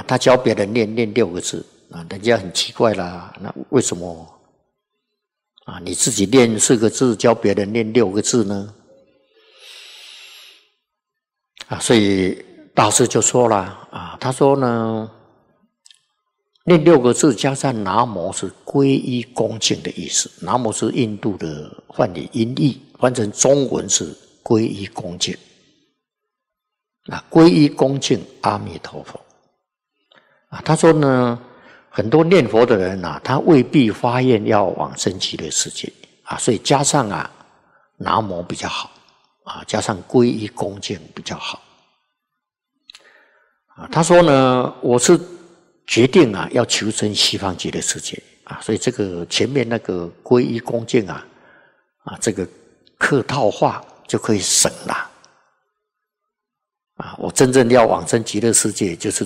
他教别人念6个字啊，人家很奇怪啦，那为什么啊你自己念4个字，教别人念6个字呢？啊，所以大师就说了啊，他说呢，念6个字加上南无是皈依恭敬的意思。南无是印度的梵语音译，翻成中文是皈依恭敬。啊，皈依恭敬阿弥陀佛。啊，他说呢，很多念佛的人啊，他未必发愿要往生极乐世界啊，所以加上啊南无比较好啊，加上皈依恭敬比较好。啊，他说呢，我是决定啊要求生西方极乐世界啊，所以这个前面那个皈依恭敬啊，这个客套话就可以省了。啊，我真正要往生极乐世界，就是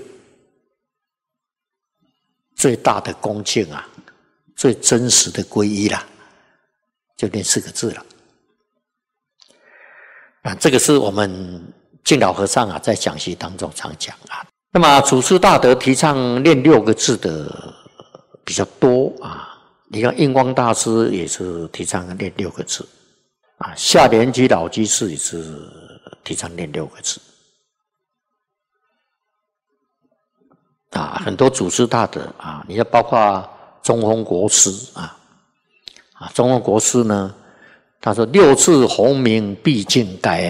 最大的恭敬啊，最真实的皈依啦，就念4个字了。啊，这个是我们净老和尚啊在讲习当中常讲啊。那么祖师大德提倡念6个字的比较多啊，你看印光大师也是提倡念6个字啊，下莲居老居士也是提倡念6个字啊，很多祖师大德啊，你要包括中峰国师中峰国师呢，他说6字洪名毕竟该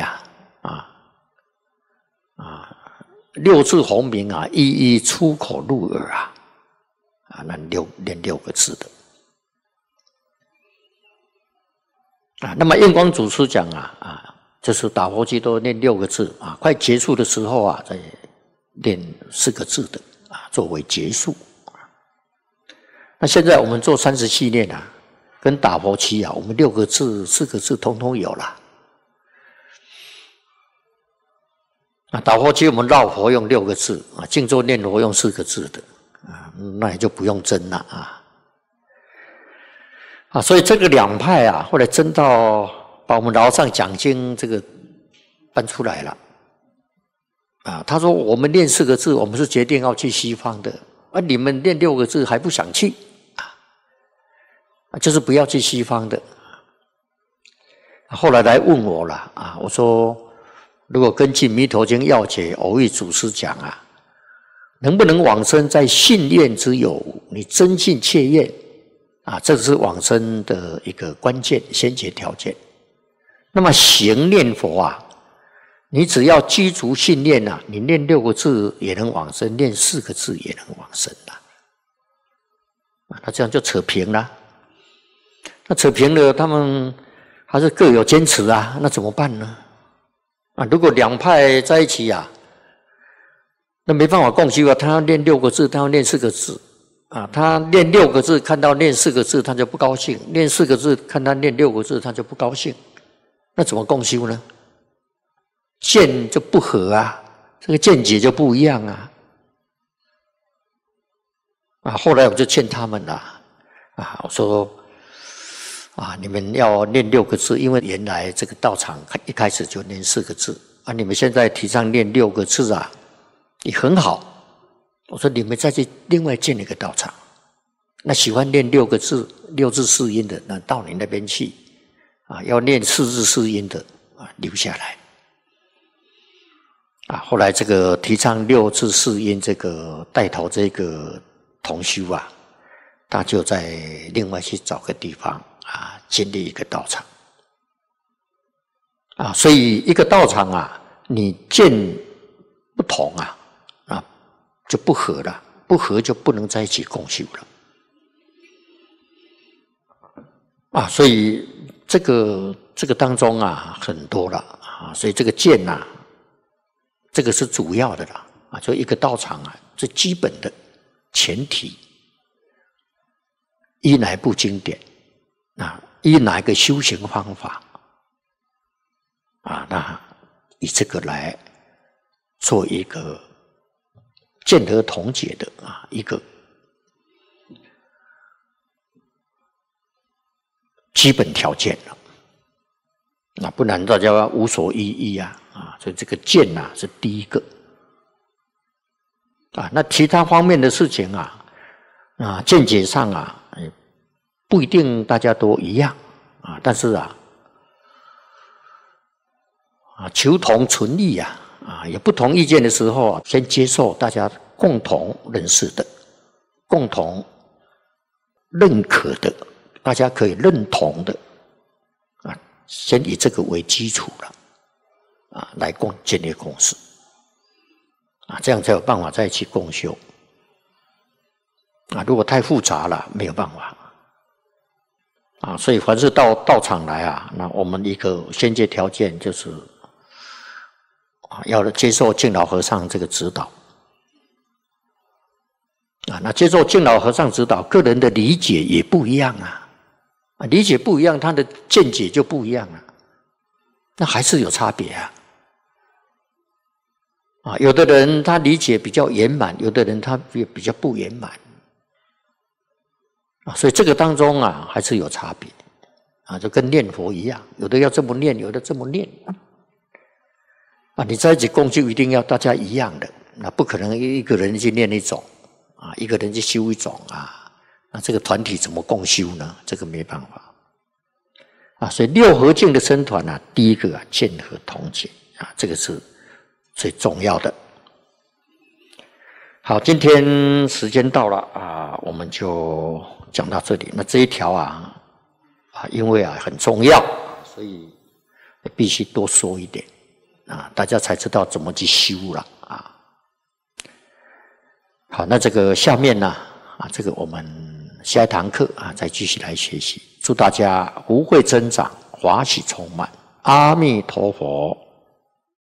6字洪名啊，一一出口入耳那念6个字的那么印光祖师讲就是打佛机都念6个字快结束的时候再念4个字的作为结束那现在我们做30系列跟打佛期我们6个字、4个字通通有了。打佛期我们绕佛用6个字静坐念佛用4个字的那也就不用争了所以这个两派后来争到把我们老上讲经这个搬出来了他说我们念4个字，我们是决定要去西方的你们念6个字还不想去就是不要去西方的。后来来问我了我说如果根据《弥陀经》要解偶遇祖师讲能不能往生在信愿之有无？你真信切愿这是往生的一个关键先决条件。那么行念佛你只要具足信念你念6个字也能往生，念4个字也能往生那这样就扯平了。那扯平了，他们还是各有坚持那怎么办呢？如果两派在一起那没办法共修他要念6个字，他要念4个字他念6个字看到念4个字他就不高兴，念4个字看他念6个字他就不高兴，那怎么共修呢？见就不合这个见解就不一样后来我就劝他们我说你们要念6个字，因为原来这个道场一开始就念4个字你们现在提倡念6个字也很好。我说你们再去另外建一个道场，那喜欢念6个字6字4音的那到你那边去要念4字4音的留下来后来这个提倡6字4音这个带头这个同修他就在另外去找个地方建立一个道场所以一个道场你见不同就不合了，不合就不能在一起共修了所以这个当中很多了所以这个见这个是主要的啦就一个道场最基本的前提，依哪部经典依哪一个修行方法那以这个来做一个见得同解的一个基本条件了不然大家无所依依所以这个见是第一个那其他方面的事情见解上不一定大家都一样但是求同存异有不同意见的时候先接受大家共同认识的、共同认可的、大家可以认同的先以这个为基础了来建立共识这样才有办法再去共修如果太复杂了没有办法所以凡是到道场来那我们一个先决条件就是要接受敬老和尚这个指导那接受敬老和尚指导，个人的理解也不一样理解不一样，他的见解就不一样那还是有差别有的人他理解比较圆满，有的人他也比较不圆满所以这个当中还是有差别就跟念佛一样，有的要这么念，有的这么念你在一起共修一定要大家一样的，那不可能一个人去念一种一个人去修一种那这个团体怎么共修呢？这个没办法所以六合敬的僧团第一个见合同解这个是最重要的。好，今天时间到了我们就讲到这里。那这一条因为很重要，所以必须多说一点大家才知道怎么去修了好，那这个下面呢这个我们下一堂课再继续来学习。祝大家福慧增长，法喜充满。阿弥陀佛。